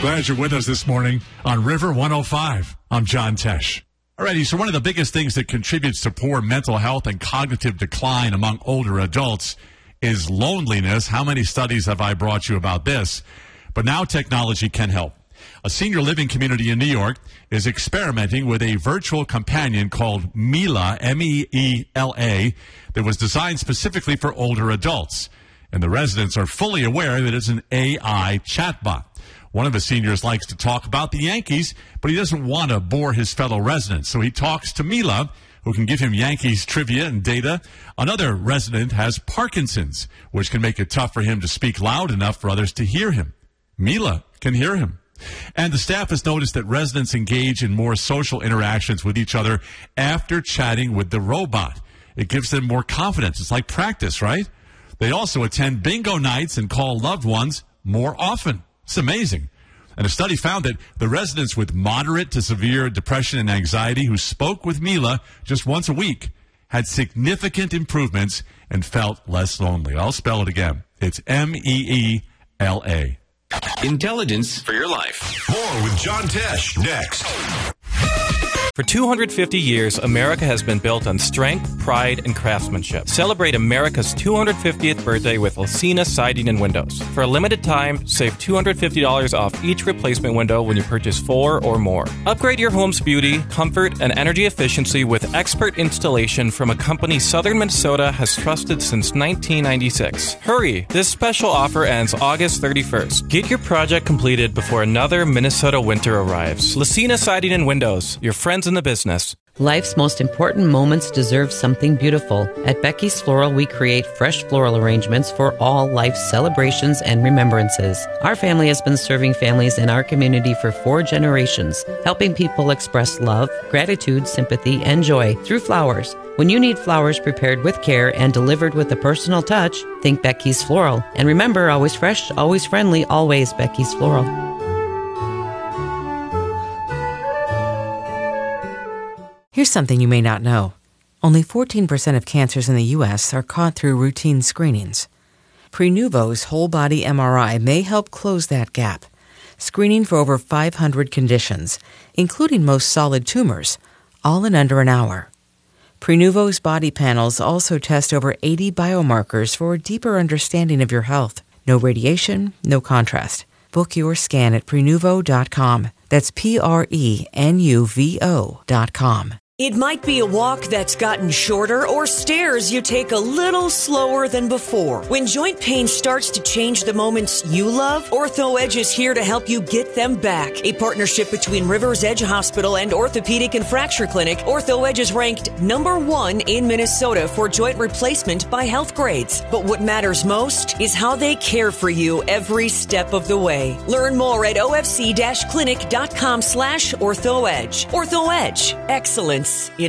Glad you're with us this morning on River 105. I'm John Tesh. Alrighty, so one of the biggest things that contributes to poor mental health and cognitive decline among older adults is loneliness. How many studies have I brought you about this? But now technology can help. A senior living community in New York is experimenting with a virtual companion called Mila, M-E-E-L-A, that was designed specifically for older adults. And the residents are fully aware that it's an AI chatbot. One of the seniors likes to talk about the Yankees, but he doesn't want to bore his fellow residents. So he talks to Mila, who can give him Yankees trivia and data. Another resident has Parkinson's, which can make it tough for him to speak loud enough for others to hear him. Mila can hear him. And the staff has noticed that residents engage in more social interactions with each other after chatting with the robot. It gives them more confidence. It's like practice, right? They also attend bingo nights and call loved ones more often. It's amazing. And a study found that the residents with moderate to severe depression and anxiety who spoke with Mila just once a week had significant improvements and felt less lonely. I'll spell it again. It's M-E-E-L-A. Intelligence for your life. More with John Tesh next. For 250 years, America has been built on strength, pride, and craftsmanship. Celebrate America's 250th birthday with Lacina Siding and Windows. For a limited time, save $250 off each replacement window when you purchase 4 or more. Upgrade your home's beauty, comfort, and energy efficiency with expert installation from a company Southern Minnesota has trusted since 1996. Hurry! This special offer ends August 31st. Get your project completed before another Minnesota winter arrives. Lacina Siding and Windows, your friends in the business. Life's most important moments deserve something beautiful. At Becky's Floral, we create fresh floral arrangements for all life's celebrations and remembrances. Our family has been serving families in our community for 4 generations, helping people express love, gratitude, sympathy, and joy through flowers. When you need flowers prepared with care and delivered with a personal touch, think Becky's Floral. And remember, always fresh, always friendly, always Becky's Floral. Here's something you may not know. Only 14% of cancers in the U.S. are caught through routine screenings. Prenuvo's whole-body MRI may help close that gap, screening for over 500 conditions, including most solid tumors, all in under an hour. Prenuvo's body panels also test over 80 biomarkers for a deeper understanding of your health. No radiation, no contrast. Book your scan at Prenuvo.com. That's Prenuvo.com. It might be a walk that's gotten shorter or stairs you take a little slower than before. When joint pain starts to change the moments you love, Ortho Edge is here to help you get them back. A partnership between Rivers Edge Hospital and Orthopedic and Fracture Clinic, Ortho Edge is ranked #1 in Minnesota for joint replacement by Health Grades. But what matters most is how they care for you every step of the way. Learn more at ofc-clinic.com/OrthoEdge. Ortho Edge, excellence in